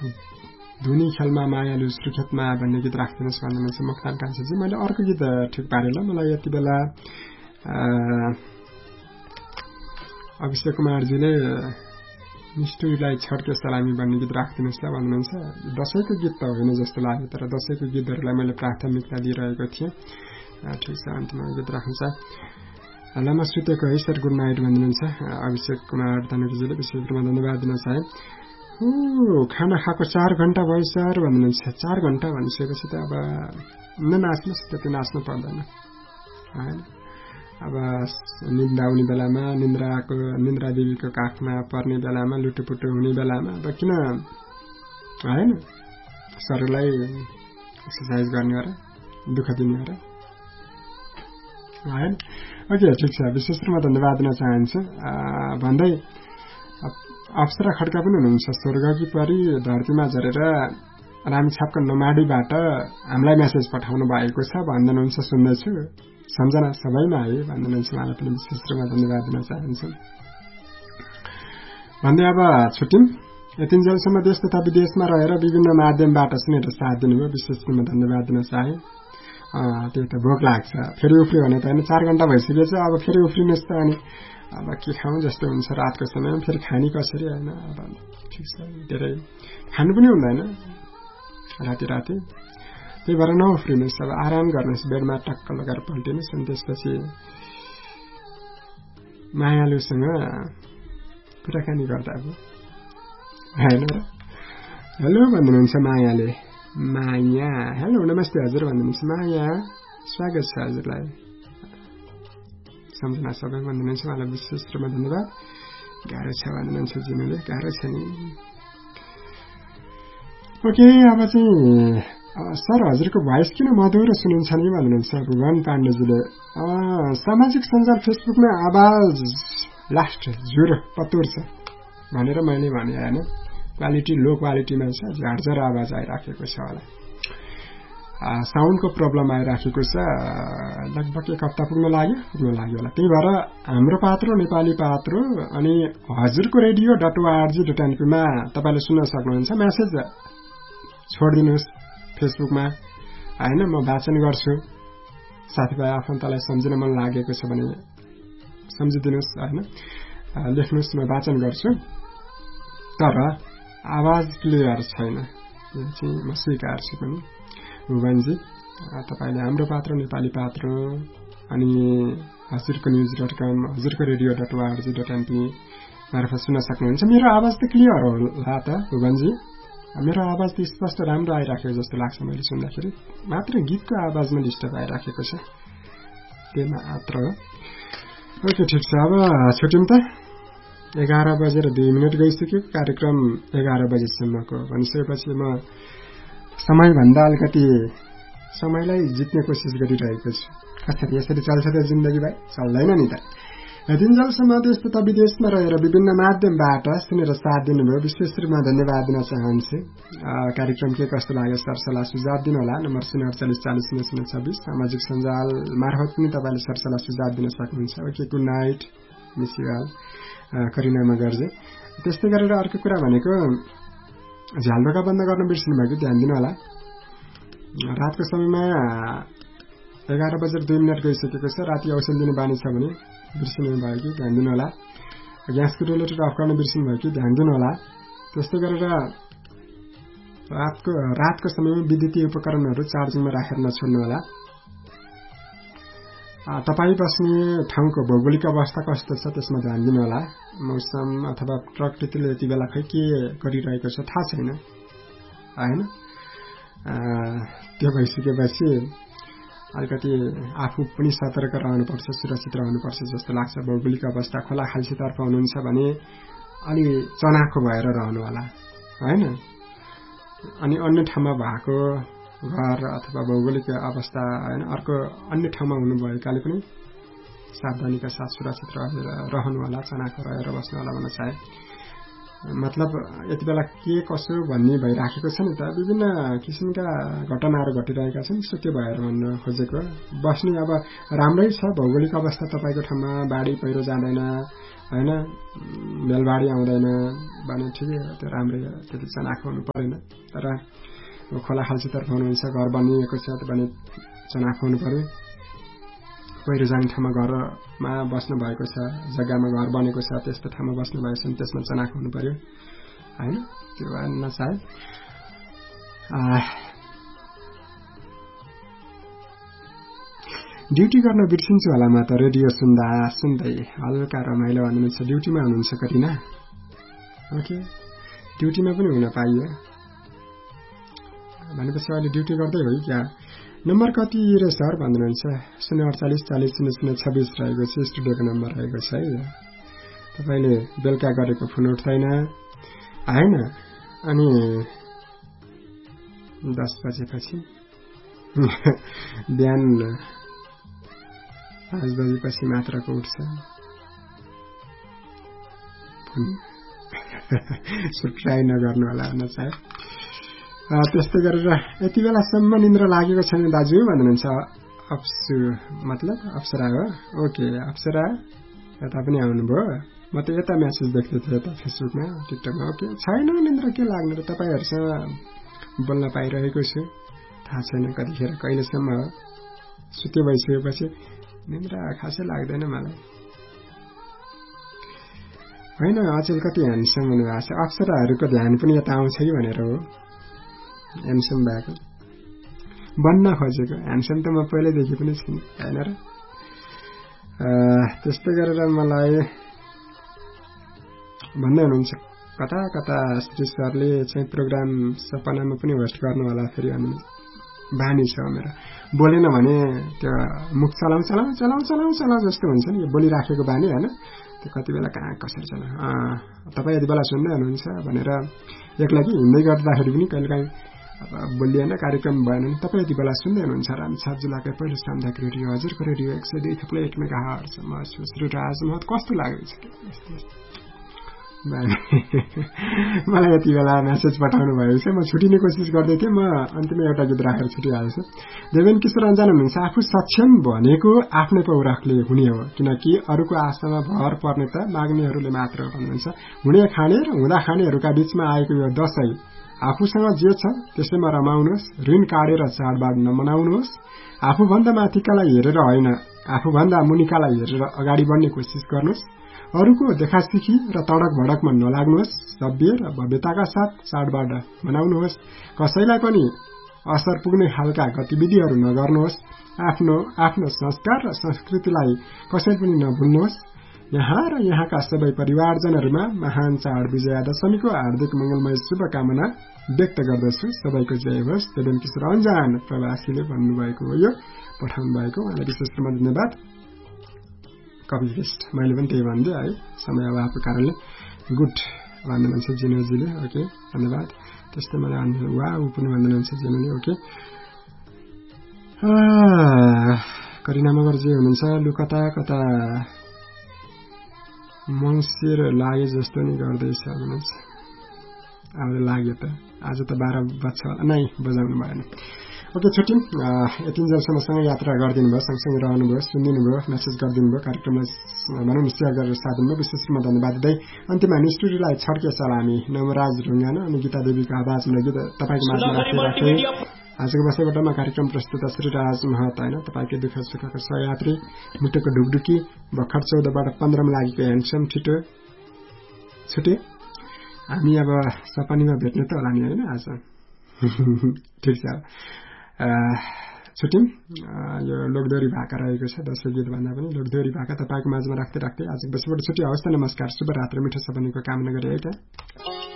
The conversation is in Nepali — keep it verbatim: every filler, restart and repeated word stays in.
धुनी खेलमा मायालु सुर्खेतमा भन्ने गीत राख्दिनुहोस् भन्नुहुन्छ मुक्तान कान्छेजी। मैले अर्को गीत ठिक पारेन। मलाई यति बेला अभिषेक कुमारजीले निष्ठुरीलाई छड्के सलामी भन्ने गीत राखिदिनुहोस् ल भन्नुहुन्छ। दसैँको गीत त होइन जस्तो लाग्यो, तर दसैँको गीतहरूलाई मैले प्राथमिकता दिइरहेको थिएँ। ठिक छ, अन्तिममा गीत राख्नुहुन्छ। लामा सुतेको है सर, गुड नाइट भनिदिनुहुन्छ अभिषेक कुमार धनुजीले। विशेष रूपमा धन्यवाद दिन चाहे। खाना खाएको चार घण्टा भयो सर भन्नुहुन्छ। चार घण्टा भनिसकेपछि त अब ननाच्नुहोस्, त्यति नाच्नु पर्दैन होइन। अब निन्द्रा आउने बेलामा, निन्द्राको निन्द्रा देवीको काखमा पर्ने बेलामा, लुटुपुटु हुने बेलामा अब किन होइन शरीरलाई एक्सर्साइज गर्ने हो र, दुःख दिने हो र होइन। ओके, ठिक छ। विशेष रूपमा धन्यवाद दिन चाहन्छु। भन्दै अप्सरा खड्का पनि हुनुहुन्छ। स्वर्गकी परी धरतीमा झरेर रामछापको नमाडीबाट हामीलाई मेसेज पठाउनु भएको छ भन्नुहुन्छ, सुन्दैछु। सम्झना सबैमा है भन्नुहुन्छ, उहाँलाई पनि विशेष रूपमा धन्यवाद दिन चाहन्छु। भन्दै अब छुट्यौँ। यतिन्जेलसम्म देश तथा विदेशमा रहेर विभिन्न माध्यमबाट सुनेर साथ दिनुभयो, विशेष रूपमा धन्यवाद दिन चाहे। त्यही त भोक लाग्छ, फेरि उफ्रियो भने त होइन। चार घण्टा भइसकेछ, अब फेरि उफ्रिनुहोस् त। अनि अब के खाउँ जस्तो हुन्छ रातको समयमा, फेरि खाने कसरी होइन। अब ठिक छ, धेरै खानु पनि हुँदैन राति राति, त्यही भएर नउफ्रिनुहोस्। अब आराम गर्नुहोस्, बेडमा टक्क लगाएर पल्टिनुहोस्। अनि त्यसपछि मायालुसँग कुराकानी गर्दा अब होइन र। हेलो भन्नुहुन्छ मायाले। माया हेलो नमस्ते हजुर भन्नुहुन्छ माया, स्वागत छ हजुरलाई। सम्झना सबै भन्नुहुन्छ, उहाँलाई विशेष रूपमा धन्यवाद। गाह्रो छ भन्नुहुन्छ जिनुले, गाह्रो छ नि। ओके, अब चाहिँ सर हजुरको भोइस किन मधुर सुनिन्छ नि भन्नुहुन्छ भुवन पाण्डेजीले। सामाजिक सञ्जाल फेसबुकमा आवाज लास्ट जुरो पतुर छ भनेर मैले भने होइन, क्वालिटी लो क्वालिटीमा छ, झारझर आवाज आइराखेको छ होला, साउन्डको प्रब्लम आइराखेको छ। लगभग एक हप्ता पुग्न लाग्यो पुग्न लाग्यो होला। त्यही भएर हाम्रो पात्रो नेपाली पात्रो अनि हजुरको रेडियो डट ओआरजी डट एनपीमा तपाईँले सुन्न सक्नुहुन्छ। म्यासेज छोडिदिनुहोस् फेसबुकमा होइन, म वाचन गर्छु। साथीभाइ आफन्तलाई सम्झिन मन लागेको छ भने सम्झिदिनुहोस् होइन, लेख्नुहोस्, म वाचन गर्छु। तर आवाज क्लियर छैन, यो चाहिँ म स्वीकार्छु पनि। भुवनजी तपाईँले हाम्रो पात्र नेपाली पात्र अनि हजुरको न्युज डट कम हजुरको radio dot ORG dot NP मार्फत सुन्न सक्नुहुन्छ। मेरो आवाज त क्लियर होला त भुवनजी? मेरो आवाज त स्पष्ट राम्रो आइराखेको जस्तो लाग्छ मैले सुन्दाखेरि, मात्र गीतको आवाजमा डिस्टर्ब आइराखेको छ, त्यो मात्र हो। ओके, ठिक छ। अब छुट्यौँ त। एघार बजेर दुई मिनट गइसक्यो। कार्यक्रम एघार बजेसम्मको भनिसकेपछि म समयभन्दा अलिकति समयलाई जित्ने कोसिस गरिरहेको छु। कसरी यसरी चल्छ त जिन्दगी भाइ? चल्दैन नि त। दिनजलसम्म देश तथा विदेशमा रहेर विभिन्न माध्यमबाट सुनेर साथ दिनुभयो, विशेष रूपमा धन्यवाद दिन चाहन्छु। कार्यक्रम के कस्तो लाग्यो सरसल्लाह सुझाव दिनुहोला। नम्बर शून्य अडचालिस चालिस शून्य शून्य छब्बिस। सामाजिक सञ्जाल मार्फत पनि तपाईँले सरसल्लाह सुझाव दिन सक्नुहुन्छ। Okay, good night, miss you all. Kareena मगर्जे। त्यस्तै गरेर अर्को कुरा भनेको झ्यालडोका बन्द गर्न बिर्सिनु भयो कि ध्यान दिनु होला। रातको समयमा एघार बजेर दुई मिनट गइसकेको छ। राति औषध दिने बानी छ भने बिर्सिनु भयो कि ध्यान दिनु होला। ग्यासको रेगुलेटर अफ गर्न बिर्सिनु भयो कि ध्यान दिनु होला। त्यस्तै गरेर रातको रातको समयमा विद्युतीय उपकरणहरू चार्जिङमा राखेर नछोड्नु होला। तपाईँ बस्ने ठाउँको भौगोलिक अवस्था कस्तो छ त्यसमा ध्यान दिनु होला। मौसम अथवा प्रकृतिले यति बेला खै के गरिरहेको छ थाहा छैन होइन। त्यो भइसकेपछि अलिकति आफू पनि सतर्क रहनुपर्छ, सुरक्षित रहनुपर्छ जस्तो लाग्छ। भौगोलिक अवस्था खोला खाल्सीतर्फ हुनुहुन्छ भने अलि चनाखो भएर रहनु होला होइन। अनि अन्य ठाउँमा भएको घर अथवा भौगोलिक अवस्था होइन अर्को अन्य ठाउँमा हुनुभएकाले पनि सावधानीका साथ सुरक्षित रहेर रहनु होला, चनाखो रहेर बस्नु होला भन्न चाहे। मतलब यति बेला के कसो भन्ने भइराखेको छ नि त, विभिन्न किसिमका घटनाहरू घटिरहेका छन्। सो त्यो भएर भन्न खोजेको बस्ने अब राम्रै छ। भौगोलिक अवस्था तपाईँको ठाउँमा बाढी पहिरो जाँदैन, हैन मेलबाडी आउँदैन भने ठिकै हो त्यो राम्रै हो त्यति चनाखो हुनु परेन तर खोला खाल्सी तर्फ हुनुहुन्छ घर बनिएको छ भने चनाखो हुनु पर्यो पहिरो जाने ठाउँमा घरमा बस्नु भएको छ जग्गामा घर बनेको छ त्यस्तो ठाउँमा बस्नु भएको छ त्यसमा चनाखो हुनु पर्यो हैन त्यो भन्न सायद ड्युटी गर्न बिर्सिन्छु होला म त रेडियो सुन्दा सुन्दै हल्का रमाइलो भन्नुहुन्छ ड्युटीमा हुनुहुन्छ करिना ओके ड्युटीमा पनि हुन पाइयो भनेपछि अहिले ड्युटी गर्दै हो क्या नम्बर कति रे सर भन्नुहुन्छ शून्य अडचालिस चालिस शून्य शून्य छब्बिस रहेको छ स्टुडियोको नम्बर रहेको छ है तपाईँले बेलुका गरेको फोन उठ्दैन होइन अनि दस बजेपछि बिहान पाँच बजेपछि मात्रको उठ्छ सुट्राइ नगर्नु होला भन्न चाहे त्यस्तै गरेर यति बेलासम्म निन्द्रा लागेको छैन दाजु भन्नुहुन्छ अप्सु मतलब अप्सरा हो ओके अप्सरा यता पनि आउनुभयो म त यता मेसेज देख्दै थिएँ यता फेसबुकमा टिकटकमा ओके छैन निन्द्रा के लाग्नु र तपाईँहरूसँग बोल्न पाइरहेको छु थाहा छैन कतिखेर कहिलेसम्म हो सुत्यो भइसकेपछि निन्द्रा खासै लाग्दैन मलाई होइन अचेल कति ह्यान्डसम हुनुभएको छ अप्सराहरूको ध्यान पनि यता आउँछ कि भनेर हो ह्यान्डसम भएको बन्न खोजेको ह्यान्डसम त म पहिल्यैदेखि पनि छु होइन र त्यस्तै गरेर मलाई भन्दै हुनुहुन्छ कता कता श्री सरले चाहिँ प्रोग्राम सपनामा पनि होस्ट गर्नु होला फेरि भन्नु बानी छ मेरो बोलेन भने त्यो मुख चलाउ चलाउ चलाउ चलाउ चलाउ जस्तो हुन्छ नि यो बोलिराखेको बानी होइन त्यो कति बेला कहाँ कसरी चला तपाईँ यति बेला सुन्दै हुनुहुन्छ भनेर एक्लै कि हिँड्दै गर्दाखेरि पनि कहिलेकाहीँ बोलिएन कार्यक्रम भएन भने तपाईँ यति बेला सुन्दै हुनुहुन्छ राम सात जुलाईको पहिलो सामुदायिक रेडियो हजुरको रेडियो एक सय दुई थप्लो एक मेगा हर्ज म सुश्री राज महत कस्तो लागेको छ मलाई यति बेला मेसेज पठाउनु भएको छ म छुटिने कोसिस गर्दै थिएँ म अन्तिममा एउटा गीत राखेर छुटिहाल्छु देवेन किशोर अन्जान हुनुहुन्छ आफू सक्षम भनेको आफ्नै पौराखले हुने हो किनकि अरूको आशामा भर पर्ने त माग्नेहरूले मात्र भन्नुहुन्छ हुने खाने र हुँदा खानेहरूका बीचमा आएको यो दशैं आफूसँग जे छ त्यसैमा रमाउनुहोस् ऋण काटेर चाडबाड नमनाउनुहोस् आफूभन्दा माथिकालाई हेरेर होइन आफूभन्दा मुनिकालाई हेरेर अगाडि बढ्ने कोसिस गर्नुहोस् अरूको देखासिखी र तडक भडकमा नलाग्नुहोस् सभ्य र भव्यताका साथ चाडबाड मनाउनुहोस् कसैलाई पनि असर पुग्ने खालका गतिविधिहरू नगर्नुहोस् आफ्नो आफ्नो संस्कार र संस्कृतिलाई कसैले पनि नभुल्नुहोस् यहाँ र यहाँका सबै परिवारजनहरूमा महान चाड विजयादशमीको हार्दिक मंगलमय शुभकामना व्यक्त गर्दछु सबैको जय होस् देवेन किशोर अन्जान प्रवासीले भन्नुभएको हो यो पठाउनु भएको उहाँलाई विशेष रूपमा धन्यवाद कपी पेस्ट मैले पनि त्यही भनिदिएँ है समय अभावको कारणले गुड भन्नुहुन्छ जिनोजीले ओके धन्यवाद त्यस्तै मलाई वा ऊ पनि भन्नुहुन्छ जिनोले ओके करिना मगरजी हुनुहुन्छ लु कता कता मङ्सिर लागे जस्तो नि गर्दैछ भन्नुहुन्छ अब लाग्यो त आज त बाह्र बज्छ होला नै बजाउनु भएन ओके छुट्यौँ यतिन्जेलसम्म सँगै यात्रा गरिदिनु भयो सँगसँगै रहनुभयो सुनिदिनु भयो मेसेज गरिदिनु भयो कार्यक्रमलाई भनौँ न सेयर गरेर साथ दिनुभयो विशेष रूपमा धन्यवाद दिँदै अन्तिममा हामी स्टुडियोलाई छड्के सलामी नवराज ढुङ्गाना अनि गीता देवीको आवाजमा गीत तपाईँको माझमा राखिराखेँ आजको बसाइबाटमा कार्यक्रम प्रस्तुत श्री राज महत होइन तपाईँकै दुःख सुखको सहयात्री मुटुको ढुकढुकी भर्खर चौधबाट पन्ध्रमा लागेको ह्यान्डसम छिटो छुटे हामी अब सपनीमा भेट्ने त होला नि होइन आज ठिक छ छुट्यौँ यो लोकदोरी भाका रहेको छ दसैँ गीत भन्दा पनि लोकदोरी भाका तपाईँको माझमा राख्दै राख्दै आज बसीबाट छुट्टी हवस् त नमस्कार शुभरात्री मिठो सपनीको कामना गरे है त